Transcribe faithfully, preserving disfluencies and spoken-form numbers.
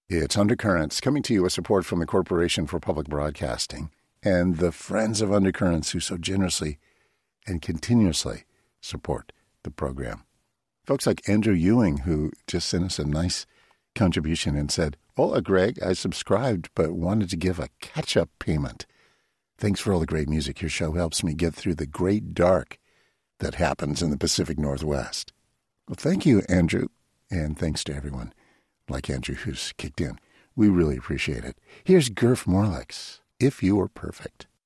It's Undercurrents, coming to you with support from the Corporation for Public Broadcasting and the Friends of Undercurrents who so generously and continuously support the program. Folks like Andrew Ewing, who just sent us a nice contribution and said, "Hola, Greg, I subscribed but wanted to give a catch-up payment. Thanks for all the great music. Your show helps me get through the great dark that happens in the Pacific Northwest." Well, thank you, Andrew, and thanks to everyone like Andrew who's kicked in. We really appreciate it. Here's Gurf Morlex, If You Were Perfect.